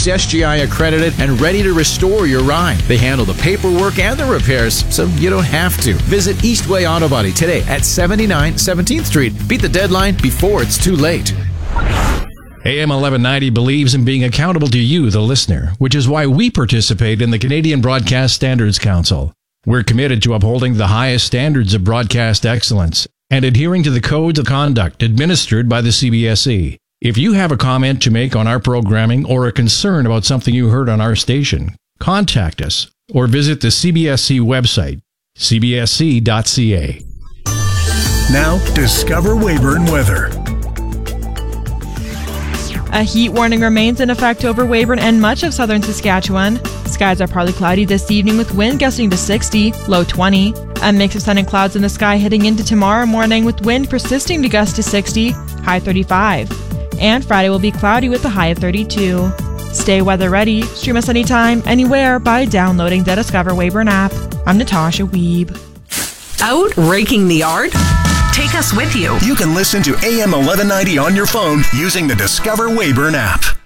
SGI accredited and ready to restore your ride. They handle the paperwork and the repairs, so you don't have to. Visit Eastway Auto Body today at 79 17th Street. Beat the deadline before it's too late. AM 1190 believes in being accountable to you, the listener, which is why we participate in the Canadian Broadcast Standards Council. We're committed to upholding the highest standards of broadcast excellence and adhering to the codes of conduct administered by the CBSE. If you have a comment to make on our programming or a concern about something you heard on our station, contact us or visit the CBSE website, cbsc.ca. Now, Discover Weyburn weather. A heat warning remains in effect over Weyburn and much of southern Saskatchewan. Skies are partly cloudy this evening with wind gusting to 60, low 20. A mix of sun and clouds in the sky heading into tomorrow morning with wind persisting to gust to 60, high 35. And Friday will be cloudy with a high of 32. Stay weather ready. Stream us anytime, anywhere by downloading the Discover Weyburn app. I'm Natasha Wiebe. Out raking the yard? Take us with you. You can listen to AM 1190 on your phone using the Discover Weyburn app.